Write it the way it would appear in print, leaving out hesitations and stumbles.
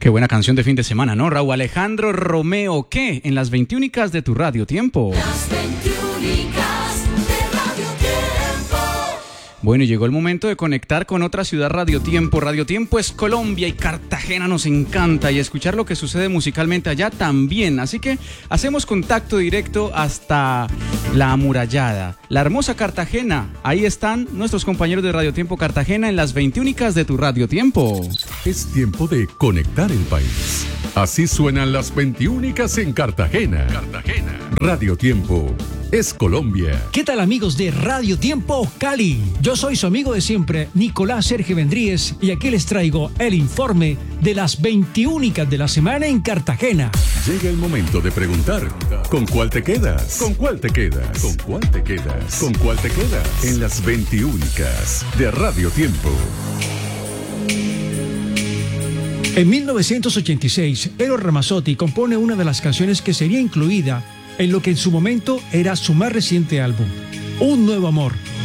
Qué buena canción de fin de semana, ¿no? Raúl Alejandro Romeo, ¿qué? En las 21 de tu Radio Tiempo. Las 21 de Radio Tiempo. Bueno, llegó el momento de conectar con otra ciudad Radio Tiempo. Radio Tiempo es Colombia y Cartagena nos encanta y escuchar lo que sucede musicalmente allá también. Así que hacemos contacto directo hasta la amurallada, la hermosa Cartagena. Ahí están nuestros compañeros de Radio Tiempo Cartagena en las 21 de tu Radio Tiempo. Es tiempo de conectar el país. Así suenan las 21 en Cartagena. Radio Tiempo es Colombia. ¿Qué tal, amigos de Radio Tiempo Cali? Yo soy su amigo de siempre, Nicolás Sergio Vendríez, y aquí les traigo el informe de las 21 de la semana en Cartagena. Llega el momento de preguntar, ¿con cuál te quedas? ¿Con cuál te quedas? ¿Con cuál te quedas? ¿Con cuál te quedas? En las 21 de Radio Tiempo. En 1986, Eros Ramazzotti compone una de las canciones que sería incluida en lo que en su momento era su más reciente álbum, Un Nuevo Amor,